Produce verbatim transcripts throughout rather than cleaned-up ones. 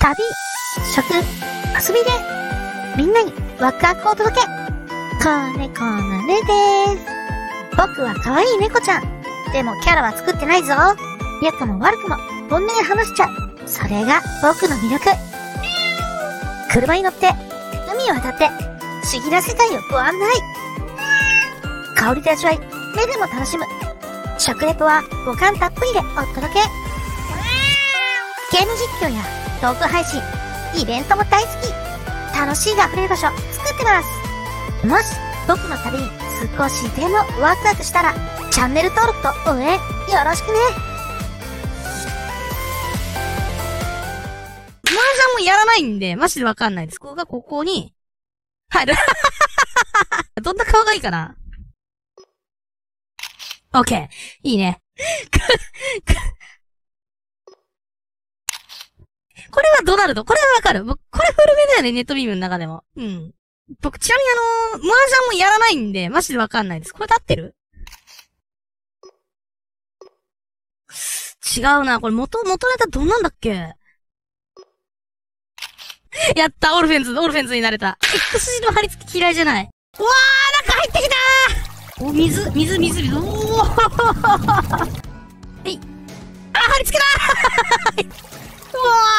旅、食、遊びで、みんなにワクワクをお届け。子猫のねでーす。僕は可愛い猫ちゃん。でもキャラは作ってないぞ。良くも悪くも本音で話しちゃう。それが僕の魅力。車に乗って、海を渡って、不思議な世界をご案内。香りで味わい、目でも楽しむ。食レポは五感たっぷりでお届け。ゲーム実況やトーク配信、イベントも大好き。楽しいが溢れる場所作ってます。もし僕の旅に少しでもワクワクしたら、チャンネル登録と応援よろしくね。 麻雀もやらないんで、マジでわかんないです。ここがここに入る。どんな顔がいいかな。オッケー。いいね。これはドナルド。これはわかる。僕、これ古めだよね、ネットビームの中でも。うん。僕、ちなみにあのー、麻雀もやらないんで、マジでわかんないです。これで合ってる？違うな。これ元、元ネタどんなんだっけ？やった、オルフェンズ、オルフェンズになれた。X 字の張り付き嫌いじゃない。うわー、中入ってきたー！お、水、水、水、水。おーはい。あ、張り付けだーう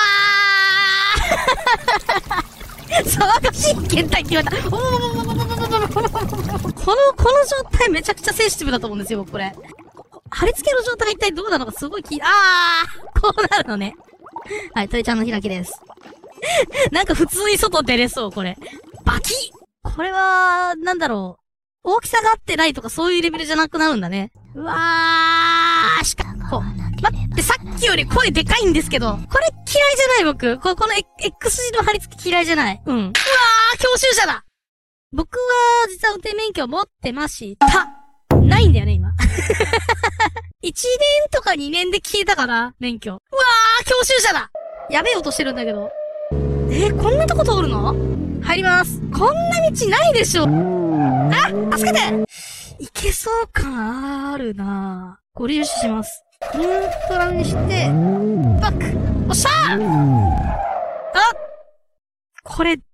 わー騒がしい検体って言われた。おーこの、この状態めちゃくちゃセンシティブだと思うんですよ、これ。貼り付けの状態が一体どうなのかすごい気、あーこうなるのね。はい、鳥ちゃんの開きです。なんか普通に外出れそう、これ。バキッこれは、なんだろう。大きさが合ってないとかそういうレベルじゃなくなるんだね。うわーしかも、待って、さっきより声でかいんですけど、これ嫌いじゃない僕。こ、この X 字の貼り付き嫌いじゃない。うん。うわー教習者だ僕は、実は運転免許持ってました。ないんだよね、今。いちねんとかにねんで消えたから、免許。うわー教習者だやべえ音してるんだけど。えー、こんなとこ通るの？入ります。こんな道ないでしょ。あ、助けていけそう感あるなぁ。ご利用します。ニュートラルにして、バックおっしゃーあこれ、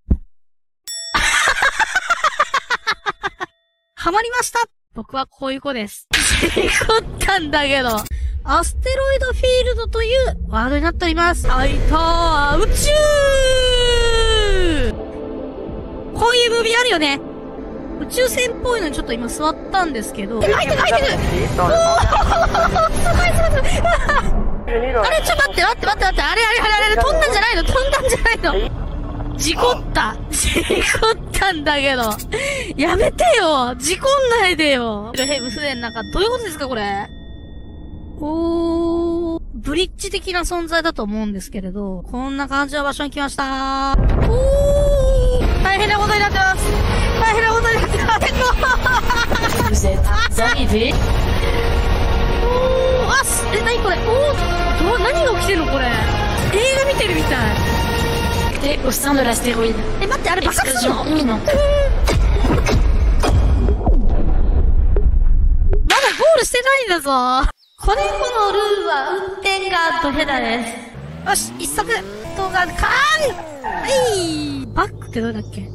はまりました僕はこういう子です。事故ったんだけど。アステロイドフィールドというワードになっております。あいたー宇宙こういうムービーあるよね。宇宙船っぽいのにちょっと今座ったんですけど。入ってる入ってるおーすごいすごいすごいあれちょっと待って待って待って待って。あれあれあれあれ飛んだんじゃないの飛んだんじゃないの事故った事故ったんだけどやめてよ事故んないでよヘブ船の中どういうことですかこれおー、ブリッジ的な存在だと思うんですけれど、こんな感じの場所に来ましたー。おー、大変なことになってます。大変なことになってます。おー、あす、え、なにこれおー、ど、何が起きてるのこれ。映画見てるみたい。 Et au sein de l'astéroïde. え、待って、あれ爆発するの？ Explosion imminente. まだゴールしてないんだぞ。子猫のルーは運転がドヘダです。よし、一足動画、カーンはい。バックってどれだっけ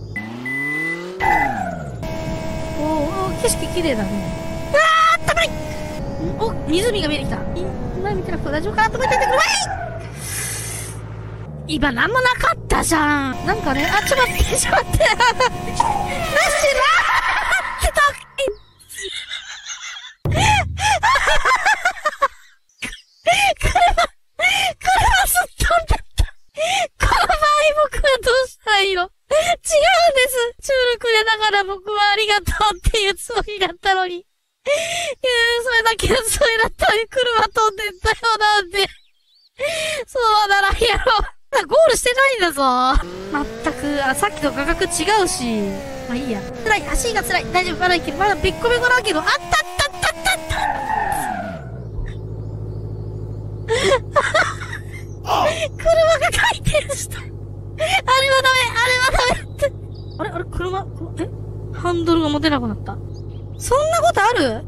おー、景色綺麗だね。うわー、たまいお、湖が見えてきた。前見てなくて大丈夫かなと思っててくる。はい今なんもなかったじゃん。なんかね、あ、ちょっと待って、ちょっと待って。なしなーってたいいの違うんですチュールくれながら僕はありがとうっていうつもりだったのに。いやそれだけのつもりだったのに車飛んでったよなんで。そうならんやろ。ゴールしてないんだぞ。まったく、あ、さっきと画角違うし。まあいいや。辛い、足が辛い。大丈夫、まだいける。まだべっこべこだけど、あったったったったった車が回転した。あれはダメあれはダメってあれあれ車、えハンドルが持てなくなった。そんなことある